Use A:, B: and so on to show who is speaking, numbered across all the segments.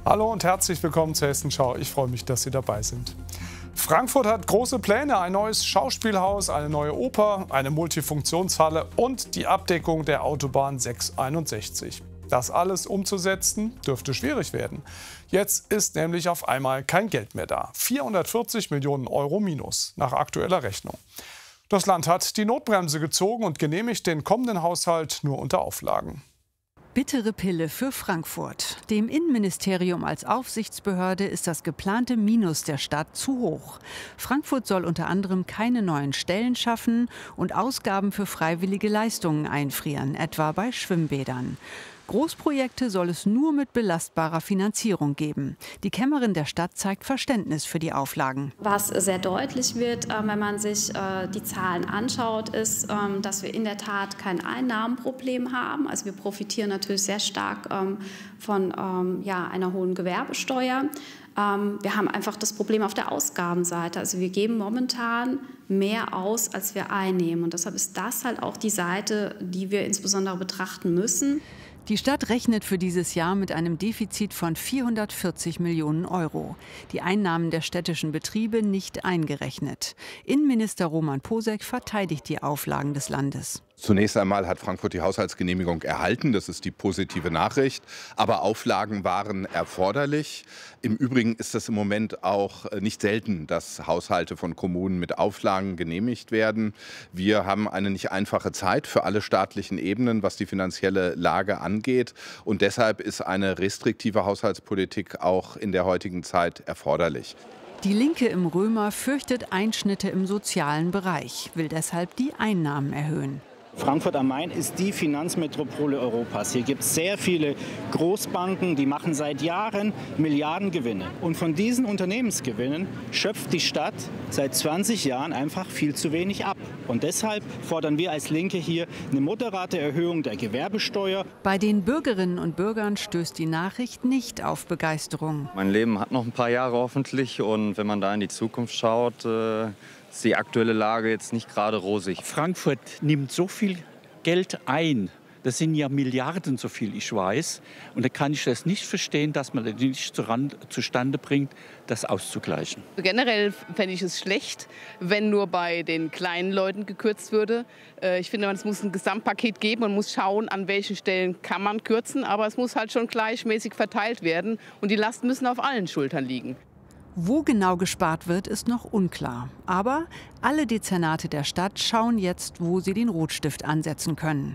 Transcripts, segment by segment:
A: Hallo und herzlich willkommen zur Hessenschau. Ich freue mich, dass Sie dabei sind. Frankfurt hat große Pläne, ein neues Schauspielhaus, eine neue Oper, eine Multifunktionshalle und die Abdeckung der Autobahn 661. Das alles umzusetzen, dürfte schwierig werden. Jetzt ist nämlich auf einmal kein Geld mehr da. 440 Millionen Euro minus, nach aktueller Rechnung. Das Land hat die Notbremse gezogen und genehmigt den kommenden Haushalt nur unter Auflagen.
B: Bittere Pille für Frankfurt. Dem Innenministerium als Aufsichtsbehörde ist das geplante Minus der Stadt zu hoch. Frankfurt soll unter anderem keine neuen Stellen schaffen und Ausgaben für freiwillige Leistungen einfrieren, etwa bei Schwimmbädern. Großprojekte soll es nur mit belastbarer Finanzierung geben. Die Kämmerin der Stadt zeigt Verständnis für die Auflagen.
C: Was sehr deutlich wird, wenn man sich die Zahlen anschaut, ist, dass wir in der Tat kein Einnahmenproblem haben. Also wir profitieren natürlich sehr stark von einer hohen Gewerbesteuer. Wir haben einfach das Problem auf der Ausgabenseite. Also wir geben momentan mehr aus, als wir einnehmen. Und deshalb ist das halt auch die Seite, die wir insbesondere betrachten müssen.
B: Die Stadt rechnet für dieses Jahr mit einem Defizit von 440 Millionen Euro. Die Einnahmen der städtischen Betriebe nicht eingerechnet. Innenminister Roman Posek verteidigt die Auflagen des Landes.
D: Zunächst einmal hat Frankfurt die Haushaltsgenehmigung erhalten. Das ist die positive Nachricht. Aber Auflagen waren erforderlich. Im Übrigen ist es im Moment auch nicht selten, dass Haushalte von Kommunen mit Auflagen genehmigt werden. Wir haben eine nicht einfache Zeit für alle staatlichen Ebenen, was die finanzielle Lage angeht. Und deshalb ist eine restriktive Haushaltspolitik auch in der heutigen Zeit erforderlich.
B: Die Linke im Römer fürchtet Einschnitte im sozialen Bereich, will deshalb die Einnahmen erhöhen.
E: Frankfurt am Main ist die Finanzmetropole Europas. Hier gibt es sehr viele Großbanken, die machen seit Jahren Milliardengewinne. Und von diesen Unternehmensgewinnen schöpft die Stadt seit 20 Jahren einfach viel zu wenig ab. Und deshalb fordern wir als Linke hier eine moderate Erhöhung der Gewerbesteuer.
B: Bei den Bürgerinnen und Bürgern stößt die Nachricht nicht auf Begeisterung.
F: Mein Leben hat noch ein paar Jahre hoffentlich. Und wenn man da in die Zukunft schaut, ist die aktuelle Lage jetzt nicht gerade rosig.
G: Frankfurt nimmt so viel Geld ein. Das sind ja Milliarden, so viel ich weiß. Und da kann ich das nicht verstehen, dass man das nicht zustande bringt, das auszugleichen.
H: Generell fände ich es schlecht, wenn nur bei den kleinen Leuten gekürzt würde. Ich finde, es muss ein Gesamtpaket geben. Man muss schauen, an welchen Stellen kann man kürzen. Aber es muss halt schon gleichmäßig verteilt werden. Und die Lasten müssen auf allen Schultern liegen.
B: Wo genau gespart wird, ist noch unklar. Aber alle Dezernate der Stadt schauen jetzt, wo sie den Rotstift ansetzen können.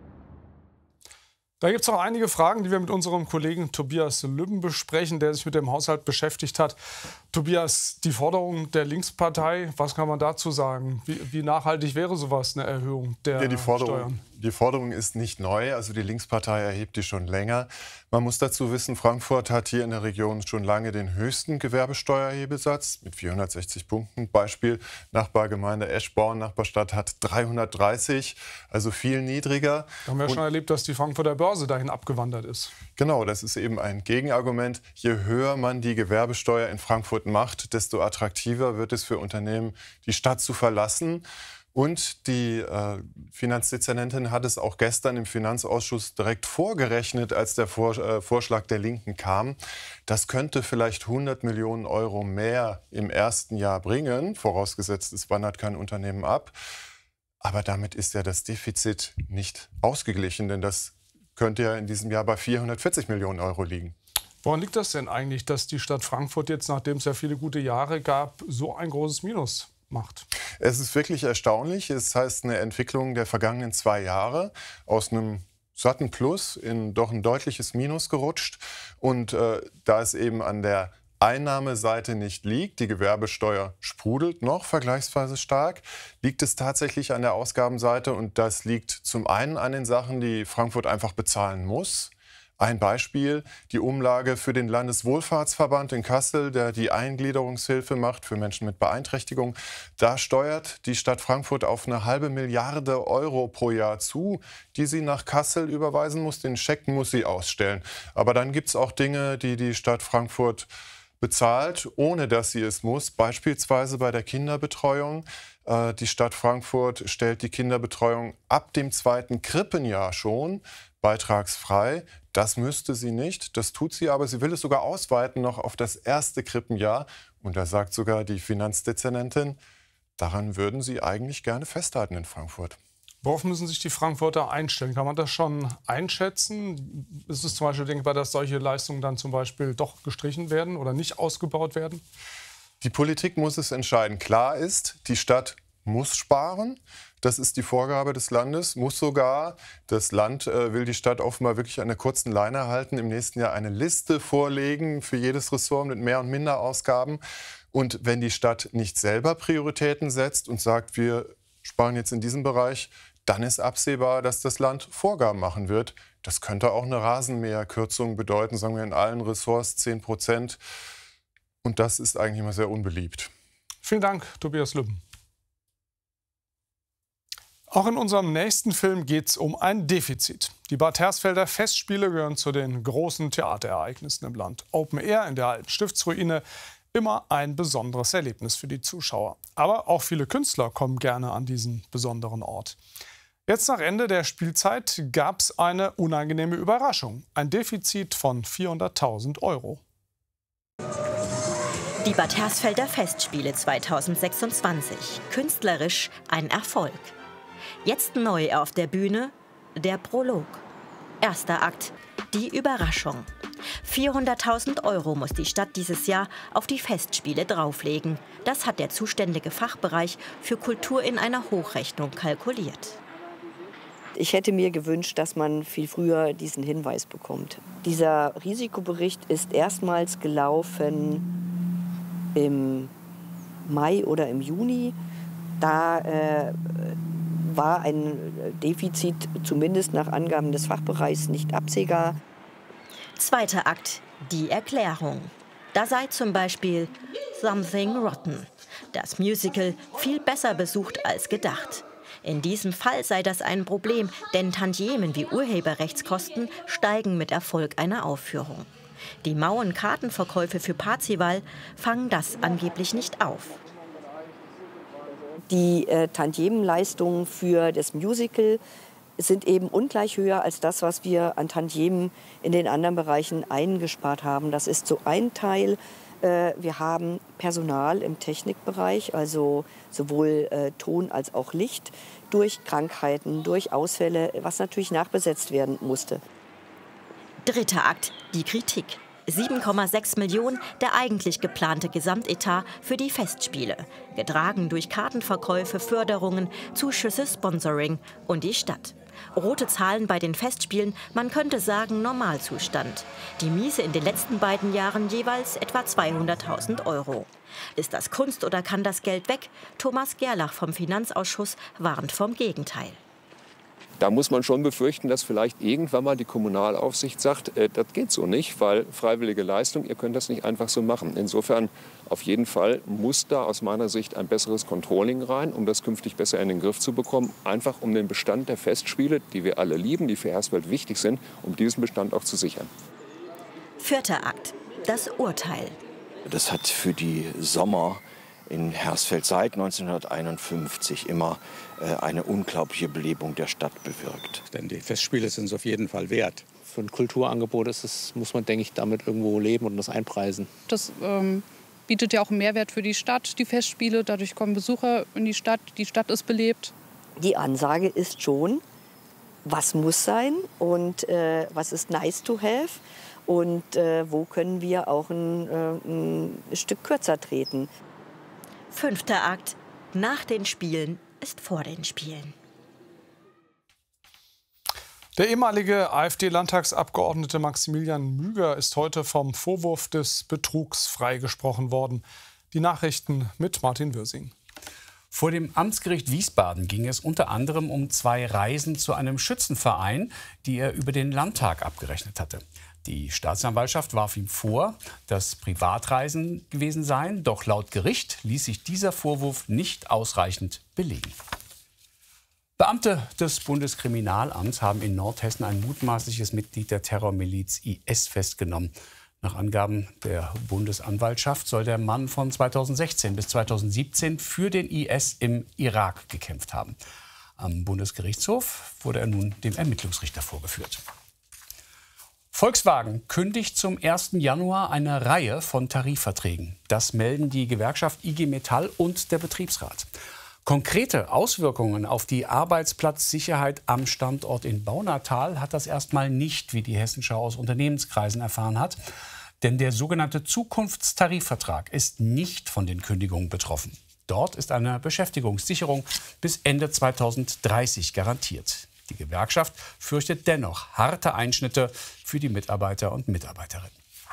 A: Da gibt es auch einige Fragen, die wir mit unserem Kollegen Tobias Lübben besprechen, der sich mit dem Haushalt beschäftigt hat. Tobias, die Forderung der Linkspartei, was kann man dazu sagen? Wie nachhaltig wäre sowas, eine Erhöhung der Steuern?
I: Die Forderung ist nicht neu, also die Linkspartei erhebt die schon länger. Man muss dazu wissen, Frankfurt hat hier in der Region schon lange den höchsten Gewerbesteuerhebesatz mit 460 Punkten. Beispiel Nachbargemeinde Eschborn, Nachbarstadt hat 330, also viel niedriger.
A: Wir haben ja schon erlebt, dass die Frankfurter Börse dahin abgewandert ist.
I: Genau, das ist eben ein Gegenargument. Je höher man die Gewerbesteuer in Frankfurt macht, desto attraktiver wird es für Unternehmen, die Stadt zu verlassen. Und die Finanzdezernentin hat es auch gestern im Finanzausschuss direkt vorgerechnet, als der Vorschlag der Linken kam. Das könnte vielleicht 100 Millionen Euro mehr im ersten Jahr bringen, vorausgesetzt es wandert kein Unternehmen ab. Aber damit ist ja das Defizit nicht ausgeglichen, denn das könnte ja in diesem Jahr bei 440 Millionen Euro liegen.
A: Woran liegt das denn eigentlich, dass die Stadt Frankfurt jetzt, nachdem es ja viele gute Jahre gab, so ein großes Minus macht?
I: Es ist wirklich erstaunlich. Es heißt eine Entwicklung der vergangenen 2 Jahre aus einem satten Plus in doch ein deutliches Minus gerutscht. Und da es eben an der Einnahmeseite nicht liegt, die Gewerbesteuer sprudelt noch vergleichsweise stark, liegt es tatsächlich an der Ausgabenseite. Und das liegt zum einen an den Sachen, die Frankfurt einfach bezahlen muss. Ein Beispiel, die Umlage für den Landeswohlfahrtsverband in Kassel, der die Eingliederungshilfe macht für Menschen mit Beeinträchtigung. Da steuert die Stadt Frankfurt auf eine halbe Milliarde Euro pro Jahr zu, die sie nach Kassel überweisen muss. Den Scheck muss sie ausstellen. Aber dann gibt es auch Dinge, die die Stadt Frankfurt bezahlt, ohne dass sie es muss. Beispielsweise bei der Kinderbetreuung. Die Stadt Frankfurt stellt die Kinderbetreuung ab dem 2. Krippenjahr schon beitragsfrei. Das müsste sie nicht, das tut sie aber. Sie will es sogar ausweiten noch auf das erste Krippenjahr. Und da sagt sogar die Finanzdezernentin, daran würden sie eigentlich gerne festhalten in Frankfurt.
A: Worauf müssen sich die Frankfurter einstellen? Kann man das schon einschätzen? Ist es zum Beispiel denkbar, dass solche Leistungen dann zum Beispiel doch gestrichen werden oder nicht ausgebaut werden?
I: Die Politik muss es entscheiden. Klar ist, die Stadt muss sparen. Das ist die Vorgabe des Landes. Muss sogar. Das Land will die Stadt offenbar wirklich an der kurzen Leine halten. Im nächsten Jahr eine Liste vorlegen für jedes Ressort mit Mehr- und Minderausgaben. Und wenn die Stadt nicht selber Prioritäten setzt und sagt, wir sparen jetzt in diesem Bereich, dann ist absehbar, dass das Land Vorgaben machen wird. Das könnte auch eine Rasenmäherkürzung bedeuten, sagen wir in allen Ressorts 10%. Und das ist eigentlich immer sehr unbeliebt.
A: Vielen Dank, Tobias Lübben. Auch in unserem nächsten Film geht es um ein Defizit. Die Bad Hersfelder Festspiele gehören zu den großen Theaterereignissen im Land. Open Air in der alten Stiftsruine, immer ein besonderes Erlebnis für die Zuschauer. Aber auch viele Künstler kommen gerne an diesen besonderen Ort. Jetzt nach Ende der Spielzeit gab es eine unangenehme Überraschung. Ein Defizit von 400.000 €.
J: Die Bad Hersfelder Festspiele 2026. Künstlerisch ein Erfolg. Jetzt neu auf der Bühne der Prolog. Erster Akt, die Überraschung. 400.000 € muss die Stadt dieses Jahr auf die Festspiele drauflegen. Das hat der zuständige Fachbereich für Kultur in einer Hochrechnung kalkuliert.
K: Ich hätte mir gewünscht, dass man viel früher diesen Hinweis bekommt. Dieser Risikobericht ist erstmals gelaufen im Mai oder im Juni. Da war ein Defizit, zumindest nach Angaben des Fachbereichs, nicht absehbar.
J: Zweiter Akt, die Erklärung. Da sei zum Beispiel Something Rotten. Das Musical viel besser besucht als gedacht. In diesem Fall sei das ein Problem, denn Tantiemen wie Urheberrechtskosten steigen mit Erfolg einer Aufführung. Die mauen Kartenverkäufe für Parzival fangen das angeblich nicht auf.
K: Die Tantiemenleistungen für das Musical sind eben ungleich höher als das, was wir an Tantiemen in den anderen Bereichen eingespart haben. Das ist so ein Teil. Wir haben Personal im Technikbereich, also sowohl Ton als auch Licht, durch Krankheiten, durch Ausfälle, was natürlich nachbesetzt werden musste.
J: Dritter Akt, die Kritik. 7,6 Millionen der eigentlich geplante Gesamtetat für die Festspiele. Getragen durch Kartenverkäufe, Förderungen, Zuschüsse, Sponsoring und die Stadt. Rote Zahlen bei den Festspielen, man könnte sagen Normalzustand. Die Miese in den letzten beiden Jahren jeweils etwa 200.000 €. Ist das Kunst oder kann das Geld weg? Thomas Gerlach vom Finanzausschuss warnt vom Gegenteil.
L: Da muss man schon befürchten, dass vielleicht irgendwann mal die Kommunalaufsicht sagt, das geht so nicht, weil freiwillige Leistung, ihr könnt das nicht einfach so machen. Insofern auf jeden Fall muss da aus meiner Sicht ein besseres Controlling rein, um das künftig besser in den Griff zu bekommen. Einfach um den Bestand der Festspiele, die wir alle lieben, die für Hersfeld wichtig sind, um diesen Bestand auch zu sichern.
J: Vierter Akt, das Urteil.
M: Das hat für die Sommer in Hersfeld seit 1951 immer eine unglaubliche Belebung der Stadt bewirkt.
N: Denn die Festspiele sind es auf jeden Fall wert. Für ein Kulturangebot muss man, denke ich, damit irgendwo leben und das einpreisen.
O: Das bietet ja auch einen Mehrwert für die Stadt, die Festspiele. Dadurch kommen Besucher in die Stadt ist belebt.
K: Die Ansage ist schon, was muss sein und was ist nice to have und wo können wir auch ein Stück kürzer treten.
J: Fünfter Akt, nach den Spielen ist vor den Spielen.
A: Der ehemalige AfD-Landtagsabgeordnete Maximilian Müger ist heute vom Vorwurf des Betrugs freigesprochen worden. Die Nachrichten mit Martin Würsing.
P: Vor dem Amtsgericht Wiesbaden ging es unter anderem um 2 Reisen zu einem Schützenverein, die er über den Landtag abgerechnet hatte. Die Staatsanwaltschaft warf ihm vor, dass Privatreisen gewesen seien. Doch laut Gericht ließ sich dieser Vorwurf nicht ausreichend belegen. Beamte des Bundeskriminalamts haben in Nordhessen ein mutmaßliches Mitglied der Terrormiliz IS festgenommen. Nach Angaben der Bundesanwaltschaft soll der Mann von 2016 bis 2017 für den IS im Irak gekämpft haben. Am Bundesgerichtshof wurde er nun dem Ermittlungsrichter vorgeführt. Volkswagen kündigt zum 1. Januar eine Reihe von Tarifverträgen. Das melden die Gewerkschaft IG Metall und der Betriebsrat. Konkrete Auswirkungen auf die Arbeitsplatzsicherheit am Standort in Baunatal hat das erstmal nicht, wie die Hessenschau aus Unternehmenskreisen erfahren hat. Denn der sogenannte Zukunftstarifvertrag ist nicht von den Kündigungen betroffen. Dort ist eine Beschäftigungssicherung bis Ende 2030 garantiert. Die Gewerkschaft fürchtet dennoch harte Einschnitte für die Mitarbeiter und Mitarbeiterinnen.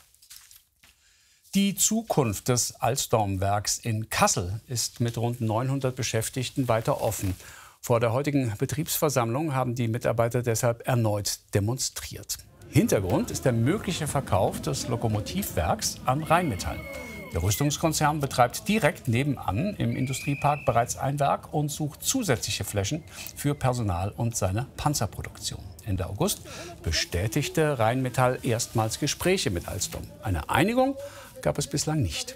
P: Die Zukunft des Alstom-Werks in Kassel ist mit rund 900 Beschäftigten weiter offen. Vor der heutigen Betriebsversammlung haben die Mitarbeiter deshalb erneut demonstriert. Hintergrund ist der mögliche Verkauf des Lokomotivwerks an Rheinmetall. Der Rüstungskonzern betreibt direkt nebenan im Industriepark bereits ein Werk und sucht zusätzliche Flächen für Personal und seine Panzerproduktion. Ende August bestätigte Rheinmetall erstmals Gespräche mit Alstom. Eine Einigung gab es bislang nicht.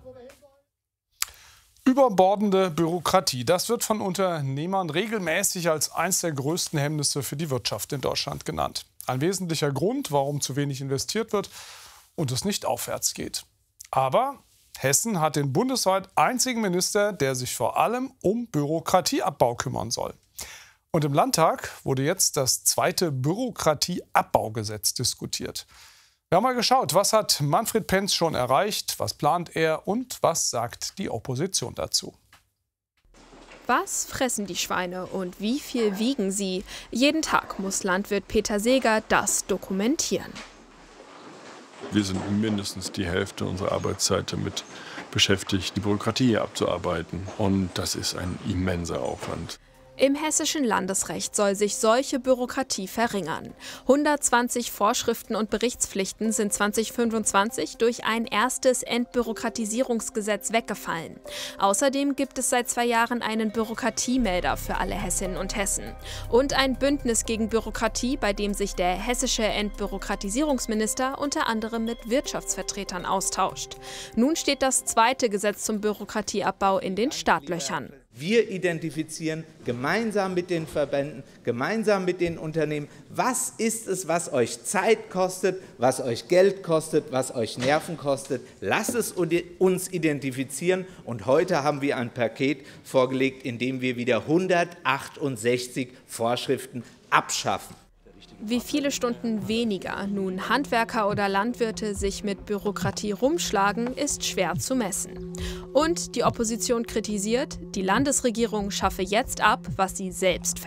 A: Überbordende Bürokratie, das wird von Unternehmern regelmäßig als eines der größten Hemmnisse für die Wirtschaft in Deutschland genannt. Ein wesentlicher Grund, warum zu wenig investiert wird und es nicht aufwärts geht. Aber Hessen hat den bundesweit einzigen Minister, der sich vor allem um Bürokratieabbau kümmern soll. Und im Landtag wurde jetzt das zweite Bürokratieabbaugesetz diskutiert. Wir haben mal geschaut, was hat Manfred Pentz schon erreicht, was plant er und was sagt die Opposition dazu.
Q: Was fressen die Schweine und wie viel wiegen sie? Jeden Tag muss Landwirt Peter Seeger das dokumentieren.
R: Wir sind mindestens die Hälfte unserer Arbeitszeit damit beschäftigt, die Bürokratie abzuarbeiten. Und das ist ein immenser Aufwand.
Q: Im hessischen Landesrecht soll sich solche Bürokratie verringern. 120 Vorschriften und Berichtspflichten sind 2025 durch ein erstes Entbürokratisierungsgesetz weggefallen. Außerdem gibt es seit 2 Jahren einen Bürokratiemelder für alle Hessinnen und Hessen. Und ein Bündnis gegen Bürokratie, bei dem sich der hessische Entbürokratisierungsminister unter anderem mit Wirtschaftsvertretern austauscht. Nun steht das zweite Gesetz zum Bürokratieabbau in den Startlöchern.
S: Wir identifizieren gemeinsam mit den Verbänden, gemeinsam mit den Unternehmen, was ist es, was euch Zeit kostet, was euch Geld kostet, was euch Nerven kostet. Lasst es uns identifizieren. Und heute haben wir ein Paket vorgelegt, in dem wir wieder 168 Vorschriften abschaffen.
Q: Wie viele Stunden weniger nun Handwerker oder Landwirte sich mit Bürokratie rumschlagen, ist schwer zu messen. Und die Opposition kritisiert, die Landesregierung schaffe jetzt ab, was sie selbst